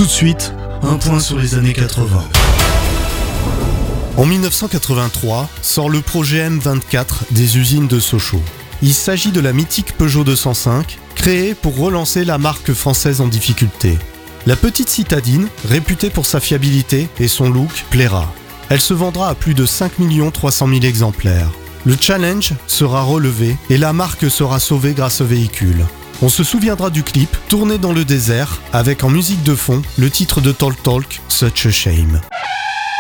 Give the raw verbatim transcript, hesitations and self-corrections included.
de suite, un point sur les années quatre-vingts. En dix-neuf cent quatre-vingt-trois, sort le projet M vingt-quatre des usines de Sochaux. Il s'agit de la mythique Peugeot deux cent cinq, créée pour relancer la marque française en difficulté. La petite citadine, réputée pour sa fiabilité et son look, plaira. Elle se vendra à plus de cinq millions trois cent mille exemplaires. Le challenge sera relevé et la marque sera sauvée grâce au véhicule. On se souviendra du clip, tourné dans le désert, avec en musique de fond le titre de Talk Talk, Such a Shame.